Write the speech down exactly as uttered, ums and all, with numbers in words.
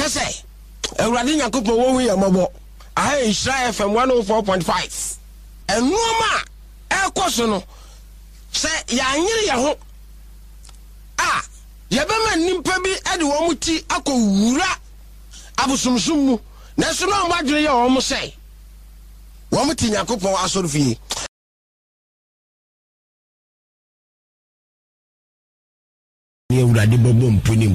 say Ewurade Nyankopon wo hu yamabo aha Israel F M one oh four point five enoma ekoso no se ya nyire ya ho ah yebema nimpa bi ade wo muti akowura abusumsum mu na so no madwere ya wo mo sei wo muti Nyankopon asorofie Ewurade bobo mpuni